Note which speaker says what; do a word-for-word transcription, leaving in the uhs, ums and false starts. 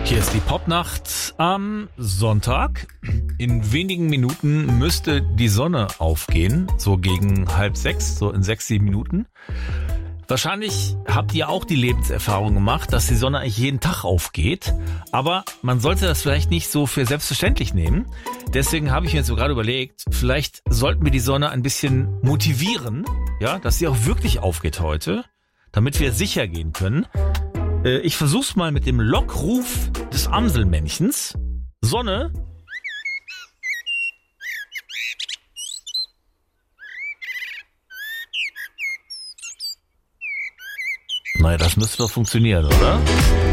Speaker 1: Hier ist die Popnacht am Sonntag. In wenigen Minuten müsste die Sonne aufgehen, so gegen halb sechs, so in sechs, sieben Minuten. Wahrscheinlich habt ihr auch die Lebenserfahrung gemacht, dass die Sonne eigentlich jeden Tag aufgeht. Aber man sollte das vielleicht nicht so für selbstverständlich nehmen. Deswegen habe ich mir jetzt so gerade überlegt, vielleicht sollten wir die Sonne ein bisschen motivieren, ja, dass sie auch wirklich aufgeht heute, damit wir sicher gehen können. Äh, ich versuch's mal mit dem Lockruf des Amselmännchens. Sonne. Naja, das müsste doch funktionieren, oder?